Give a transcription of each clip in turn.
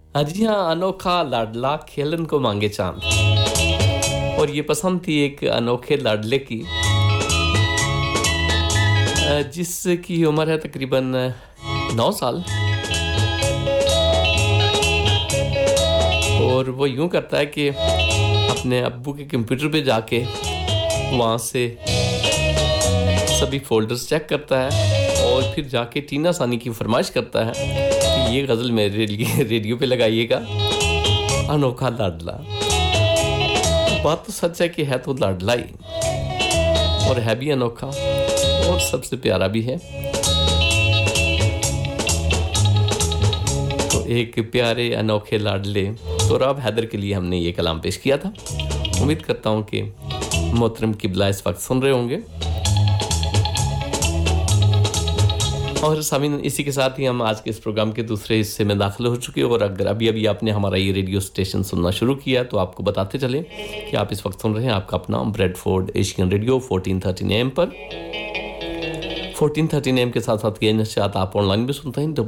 जी हाँ, अनोखा लाडला खेलन को मांगे चांद। और ये पसंद थी एक अनोखे लाडले की, जिसकी उम्र है तकरीबन 9 साल। और वो यूं करता है कि अपने अब्बू के कंप्यूटर पे जाके वहाँ से सभी फोल्डर्स चेक करता है और फिर जाके टीना सानी की फरमाइश करता है कि ये गज़ल मेरे लिए रेडियो पे लगाइएगा, अनोखा लाडला। बात तो सच है कि है तो लाडला ही, और है भी अनोखा और सबसे प्यारा भी है। तो एक प्यारे अनोखे लाडले सोहराब हैदर के लिए हमने ये कलाम पेश किया था। उम्मीद करता हूँ कि मोहतरम किबला इस वक्त सुन रहे होंगे। और सामीन, इसी के साथ ही हम आज के इस प्रोग्राम के दूसरे हिस्से में दाखिल हो चुके हैं। और अगर अभी आपने हमारा ये रेडियो स्टेशन सुनना शुरू किया तो आपको बताते चलें कि आप इस वक्त सुन रहे हैं आपका अपना ब्रेडफोर्ड एशियन रेडियो 1413 AM पर। 1413 AM के साथ साथ ये नशियात आप ऑनलाइन भी सुनते हैं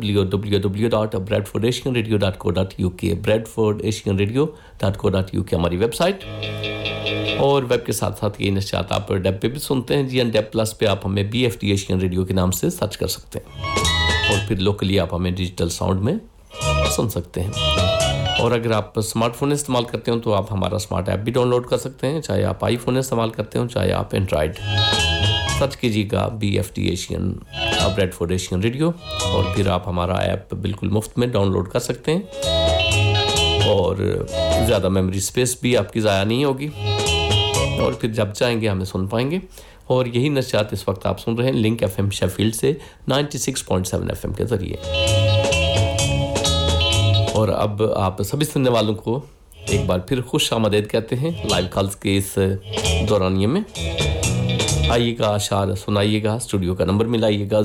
www.bradfordasianradio.co.uk। bradfordasianradio.co.uk हमारी वेबसाइट, और वेब के साथ साथ ये नशियात आप डेब पे भी सुनते हैं। जी डेब प्लस पे आप हमें BFD एशियन रेडियो के नाम से सर्च कर सकते हैं, और फिर लोकली आप हमें डिजिटल साउंड में सुन सकते हैं। और अगर आप स्मार्टफोन इस्तेमाल करते हो तो आप हमारा स्मार्ट ऐप भी डाउनलोड कर सकते हैं, चाहे आप आईफोन इस्तेमाल करते हो चाहे आप एंड्रॉयड। सर्च कीजिएगा BFD Asian Bradford Asian radio, और फिर आप हमारा ऐप बिल्कुल मुफ्त में डाउनलोड कर सकते हैं, और ज़्यादा मेमोरी स्पेस भी आपकी ज़ाया नहीं होगी, और फिर जब चाहेंगे हमें सुन पाएंगे। और यही नशियात इस वक्त आप सुन रहे हैं लिंक FM शेफील्ड से 96.7 FM के ज़रिए। और अब आप सभी सुनने वालों को एक बार फिर खुश आमदीद कहते हैं लाइव कॉल्स के इस दौरानिए में। आइएगा, आशार सुनाइएगा, स्टूडियो का नंबर मिलाइएगा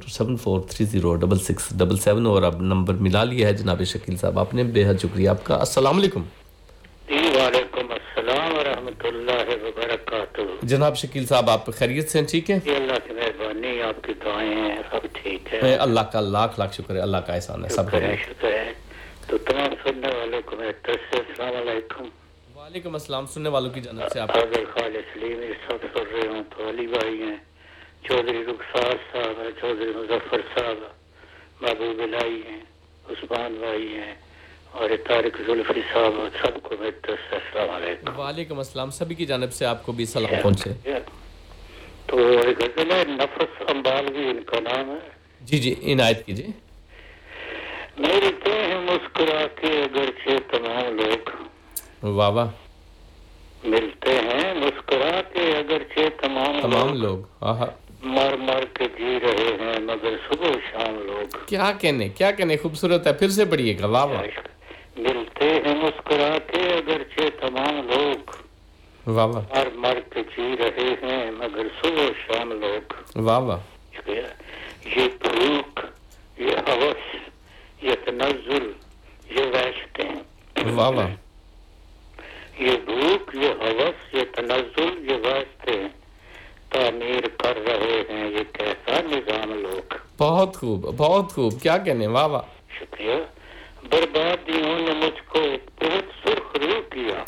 01274306677। और अब नंबर मिला लिया है जनाब शकील साहब, आपने बेहद शुक्रिया आपका। अस्सलाम वालेकुम। वालेकुम अस्सलाम व रहमतुल्लाहि व बरकातुहू। जनाब शकील साहब, आप खैरियत से हैं? ठीक है, अल्लाह की मेहरबानी, आपकी दुआएं हैं, सब ठीक है। अल्लाह का लाख लाख शुक्र है, अल्लाह का एहसान है, सब शुक्र है। तो तमाम सुनने वालों को मैं अस्सलाम वालेकुम। वालेकुम अस्सलाम। सुनने वालों की जानिब से आप खालिद सलीम इस वक्त सुन रहे हो तो अली भाई हैं, चौधरी रुखसार साहब है, चौधरी मुजफ्फर साहब, महबूब इलाही हैं, उस्मान भाई हैं, और तारिक जुल्फी साहब, सबको मैं अस्सलाम वालेकुम। वालेकुम अस्सलाम। सभी की जानिब से आपको भी सलाम पहुंचे। तो एक गज़ल है, नफस अंबालवी इनका नाम है। जी जी, इनायत कीजिए। मिलते हैं मुस्कुरा के अगरचे तमाम लोग, वाह वाह। मिलते हैं मुस्कुरा के अगरचे तमाम लोग, मर मर के जी रहे हैं मगर सुबह शाम लोग। क्या कहने खूबसूरत है, फिर से पढ़िएगा। वाह वाह। मिलते हैं मुस्कुरा के अगरचे तमाम लोग, वाह वाह। मर मर के जी रहे हैं मगर सुबह शाम लोग। वाह वाह। ये भूख, ये हवस, ये तनज़्ज़ुल, ये वास्ते। वाह वाह। ये भूख, ये हवस, ये तनज़्ज़ुल, ये वास्ते तामीर कर रहे हैं ये कैसा निजाम लोग। बहुत खूब, क्या कहने। वाह वाह। शुक्रिया। बर्बादियों ने मुझको बहुत सुर्खरू किया,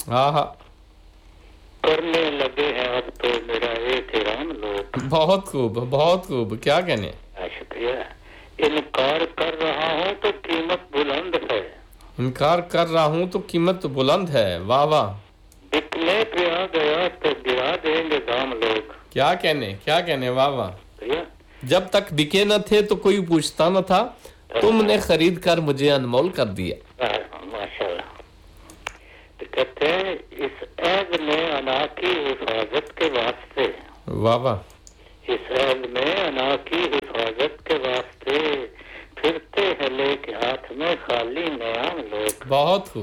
करने लगे हैं अब तो मेरा एहतराम लोग। बहुत खूब, क्या कहने। शुक्रिया। इनकार कर रहा हूँ तो कीमत बुलंद है, वाह वाह। बिकने पे आ गया तो गिरा देंगे दाम लोग। क्या कहने, वाह वाह। जब तक बिके न थे तो कोई पूछता न था, तुमने खरीद कर मुझे अनमोल कर दिया। माशाल्लाह। कहते हैं इस ऐद में अना की हिफाजत के वास्ते, वाह वाह। इस ऐद में अना की हिफाजत के वास्ते फिरते हैं लेके हाथ में खाली नयाम लोग। बहुत खूब।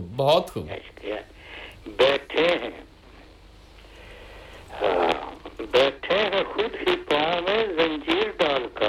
बैठे हैं खुद ही पाँव में जंजीर डालकर,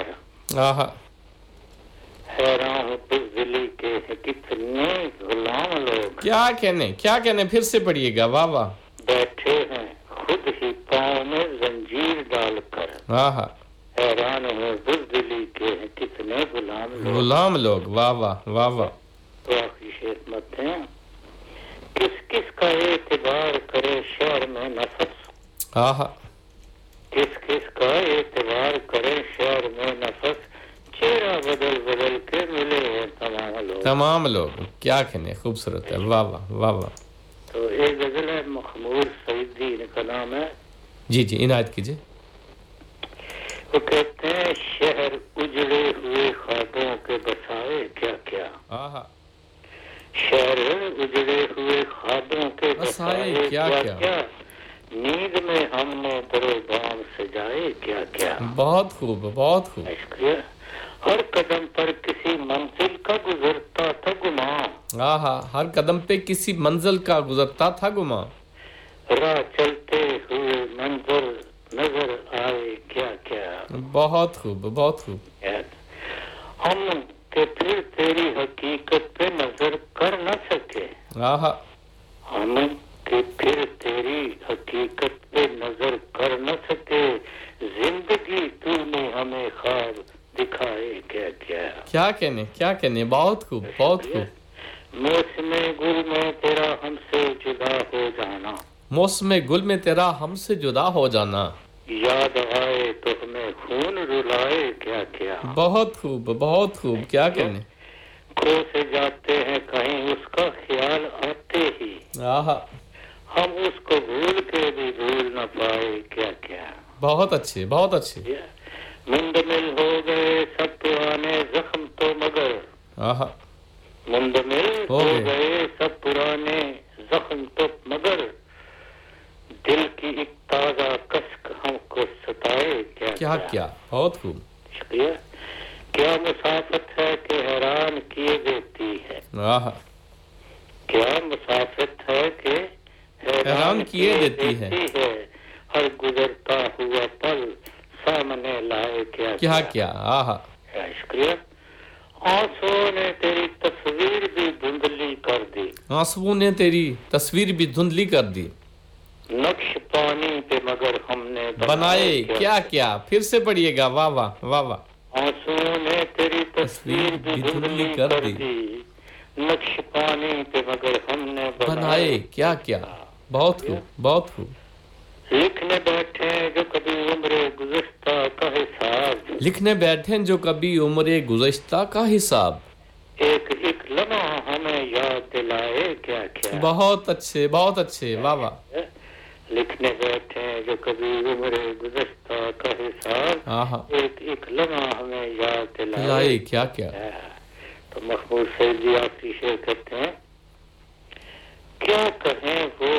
हैरान हो बुज़दिली के कितने गुलाम लोग। क्या कहने, फिर से पढ़िएगा। वाह वाह। बैठे हैं खुद ही पाँव में जंजीर डालकर, हैरान हो बुज़दिली के कितने गुलाम लोग। वाह वाह। तो आखिरी शेर मत हैं। किस किस का एतबार करे शहर में नफस। हाँ, किस किस का एतबार करे शहर में नफस। चेहरा बदल बदल के मिले हैं तमाम लोग। क्या कहने, खूबसूरत है। वाह वाह वाह वाह। तो एक गजल है, मखमूर सईदी इनका नाम है। जी जी, इनायत कीजिए। वो कहते हैं शहर उजड़े हुए ख्वाबों के बसाए क्या क्या। शहर उजड़े हुए ख्वाबों के बसाए क्या क्या। नींद में हमने दरोबाम सजाए क्या क्या। बहुत खूब, बहुत खूब। हर कदम पर किसी मंजिल का गुजरता था गुमा। हर कदम पे किसी मंजिल का गुजरता था गुमा। राह चलते हुए मंजर नजर आए क्या क्या। बहुत खूब, बहुत खूब। हम के फिर तेरी हकीकत पे नजर कर न सके। हम के फिर तेरी हकीकत पे नजर कर न सके। जिंदगी तूने हमें ख्वाब दिखाए क्या क्या। क्या कहने, क्या कहने। बहुत खूब, बहुत खूब। मौसमे गुल में तेरा हमसे जुदा हो जाना। मौसमे गुल में तेरा हमसे जुदा हो जाना। याद आए तो हमें खून रुलाए क्या क्या। बहुत खूब, बहुत खूब। क्या कहने। खो से जाते हैं कहीं उसका ख्याल आते ही। हम उसको भूल के भी भूल न पाए क्या क्या। बहुत अच्छे, बहुत अच्छे। मुंदमिल हो गए सब पुराने जख्म तो मगर। मुंदमिल हो गए सब पुराने जख्म तो मगर। दिल की एक ताजा कसक हमको सताए क्या क्या क्या। बहुत खूब, शुक्रिया। क्या मुसाफत है कि हैरान किए देती है। क्या मुसाफत है कि हैरान किए देती है। हर गुजरता हुआ पल सामने लाए क्या क्या क्या। शुक्रिया। आंसुओं ने तेरी तस्वीर भी धुंधली कर दी। आंसुओं ने तेरी तस्वीर भी धुंधली कर दी। नक्श पानी पे मगर हमने बनाए क्या क्या। फिर से पढ़िएगा। वाह वाह वाह वाह। आंसुओं ने तेरी तस्वीर भी धुंधली कर दी। नक्श पानी पे मगर हमने बनाए क्या क्या। बहुत खूब, बहुत खूब। लिखने बैठे जो कभी उम्रे गुज़श्ता का हिसाब। लिखने बैठे जो कभी उम्रे गुज़श्ता का हिसाब। एक एक लम्हा हमें याद दिलाए क्या क्या। बहुत अच्छे, बहुत अच्छे। वाह वाह। लिखने बैठे जो कभी उम्रे गुज़श्ता का हिसाब। एक एक लम्हा हमें याद दिलाए क्या क्या। तो मखमूर सईदी आखिरी शेर कहते हैं, क्या कहें वो,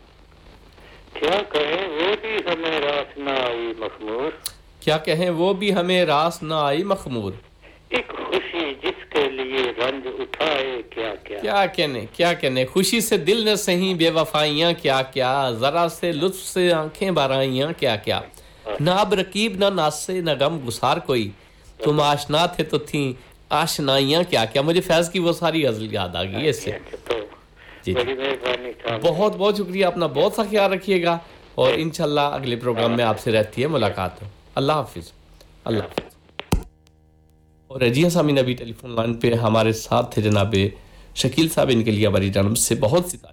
क्या कहें वो भी हमें रास न आई मखमूर। क्या कहें वो भी हमें रास न आई मखमूर। एक खुशी जिसके लिए रंज उठाए क्या क्या। क्या कहने, क्या कहने। खुशी से दिल न सही बेवफाइयाँ क्या क्या। जरा से लुत्फ से आंखें भराइयाँ क्या क्या। ना अब रकीब ना नास से न गम गुसार कोई। तुम आशना थे तो थी आशनाइयाँ क्या क्या। मुझे फैज की वो सारी गजल याद आ गई इससे। जी, बहुत बहुत शुक्रिया। अपना बहुत सा ख्याल रखिएगा और इंशाल्लाह अगले प्रोग्राम में आपसे रहती है मुलाकात। अल्लाह हाफिज। अल्लाह हाफिज। और रजिया सामीन अभी टेलीफोन लाइन पे हमारे साथ थे जनाब शकील साहब। इनके लिए हमारी जानब से बहुत सी तारीफ।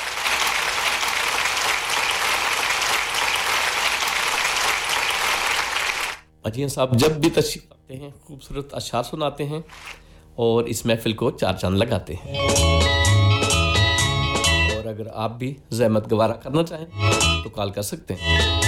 रजिया साहब जब भी तशरीफ लाते हैं खूबसूरत अशार सुनाते हैं और इस महफिल को चार चांद लगाते हैं। और अगर आप भी ज़हमत गवारा करना चाहें तो कॉल कर सकते हैं।